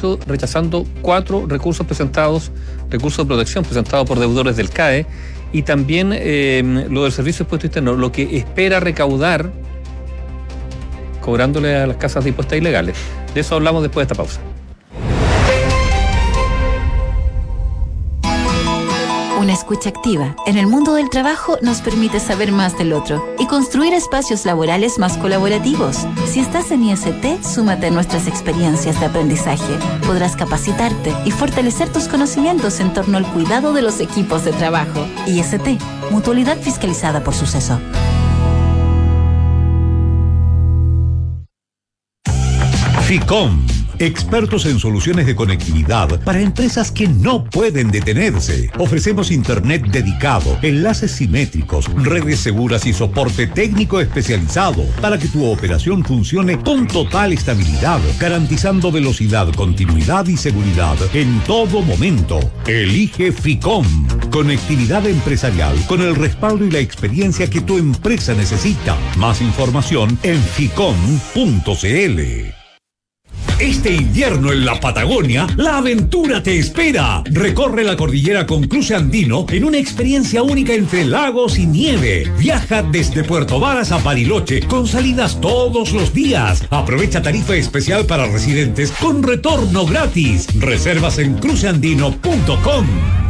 hecho rechazando 4 recursos de protección presentados por deudores del CAE, y también lo del Servicio de Impuesto Interno, lo que espera recaudar cobrándole a las casas de impuestos ilegales. De eso hablamos después de esta pausa. Una escucha activa en el mundo del trabajo nos permite saber más del otro y construir espacios laborales más colaborativos. Si estás en IST, súmate a nuestras experiencias de aprendizaje. Podrás capacitarte y fortalecer tus conocimientos en torno al cuidado de los equipos de trabajo. IST, Mutualidad fiscalizada por Suceso. FICOM, expertos en soluciones de conectividad para empresas que no pueden detenerse. Ofrecemos internet dedicado, enlaces simétricos, redes seguras y soporte técnico especializado para que tu operación funcione con total estabilidad, garantizando velocidad, continuidad y seguridad en todo momento. Elige FICOM, conectividad empresarial con el respaldo y la experiencia que tu empresa necesita. Más información en ficom.cl. Este invierno en la Patagonia, la aventura te espera. Recorre la cordillera con cruce andino en una experiencia única entre lagos y nieve. Viaja desde Puerto Varas a Bariloche con salidas todos los días. Aprovecha tarifa especial para residentes con retorno gratis. Reservas en cruceandino.com.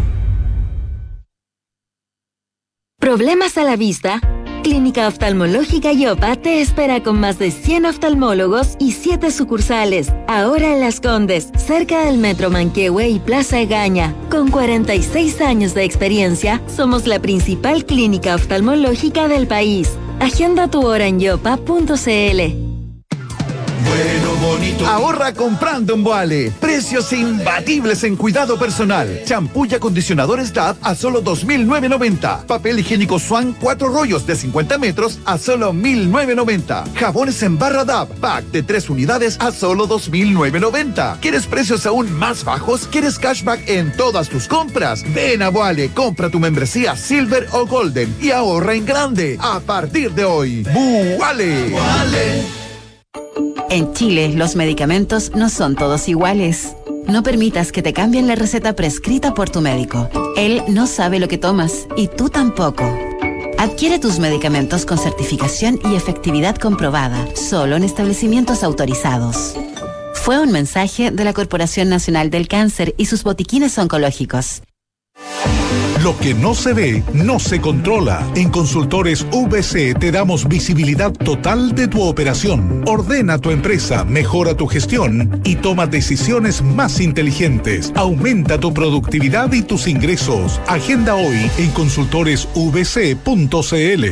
¿Problemas a la vista? Clínica Oftalmológica Yopa te espera con más de 100 oftalmólogos y 7 sucursales. Ahora en Las Condes, cerca del Metro Manquehue y Plaza Egaña. Con 46 años de experiencia, somos la principal clínica oftalmológica del país. Agenda tu hora en yopa.cl. Bueno, bonito. Ahorra comprando en Boale. Precios imbatibles en cuidado personal. Champú y acondicionadores DAP a solo $2,990. Papel higiénico Swan 4 rollos de 50 metros a solo $1,990. Jabones en barra DAP, pack de 3 unidades a solo $2,990. ¿Quieres precios aún más bajos? ¿Quieres cashback en todas tus compras? Ven a Boale, compra tu membresía Silver o Golden y ahorra en grande. A partir de hoy, Boale. Boale. En Chile, los medicamentos no son todos iguales. No permitas que te cambien la receta prescrita por tu médico. Él no sabe lo que tomas y tú tampoco. Adquiere tus medicamentos con certificación y efectividad comprobada, solo en establecimientos autorizados. Fue un mensaje de la Corporación Nacional del Cáncer y sus botiquines oncológicos. Lo que no se ve, no se controla. En Consultores VC te damos visibilidad total de tu operación. Ordena tu empresa, mejora tu gestión y toma decisiones más inteligentes. Aumenta tu productividad y tus ingresos. Agenda hoy en consultoresvc.cl.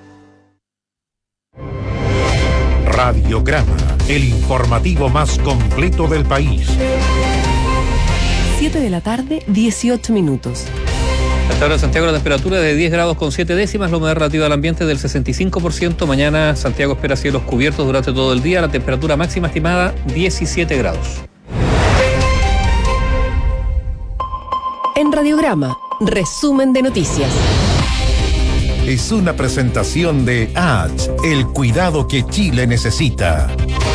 Radiograma, el informativo más completo del país. 7 de la tarde, 18 minutos. Hasta ahora en Santiago la temperatura de 10 grados con 7 décimas, la humedad relativa al ambiente del 65%. Mañana Santiago espera cielos cubiertos durante todo el día, la temperatura máxima estimada 17 grados. En Radiograma, resumen de noticias. Es una presentación de ADS, el cuidado que Chile necesita.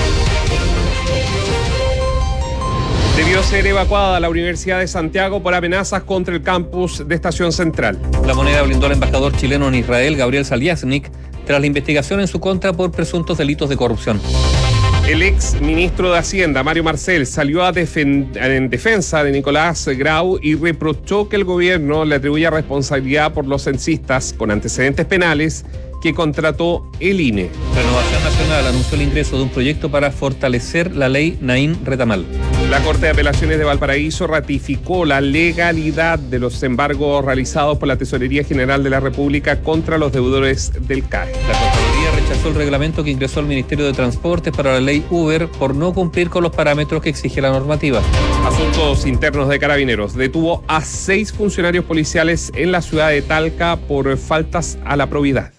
Debió ser evacuada la Universidad de Santiago por amenazas contra el campus de Estación Central. La Moneda blindó al embajador chileno en Israel, Gabriel Saliasnik, tras la investigación en su contra por presuntos delitos de corrupción. El ex ministro de Hacienda, Mario Marcel, salió en defensa de Nicolás Grau y reprochó que el gobierno le atribuya responsabilidad por los censistas con antecedentes penales que contrató el INE. Renovación Nacional anunció el ingreso de un proyecto para fortalecer la ley Naín Retamal. La Corte de Apelaciones de Valparaíso ratificó la legalidad de los embargos realizados por la Tesorería General de la República contra los deudores del CAE. La Contraloría rechazó el reglamento que ingresó al Ministerio de Transportes para la ley Uber por no cumplir con los parámetros que exige la normativa. Asuntos Internos de Carabineros detuvo a 6 funcionarios policiales en la ciudad de Talca por faltas a la probidad.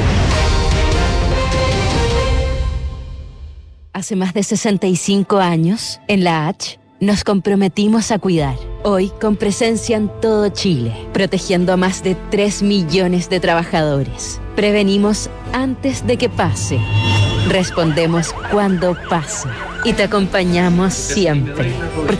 Hace más de 65 años, en la H, nos comprometimos a cuidar. Hoy, con presencia en todo Chile, protegiendo a más de 3 millones de trabajadores. Prevenimos antes de que pase. Respondemos cuando pase. Y te acompañamos siempre.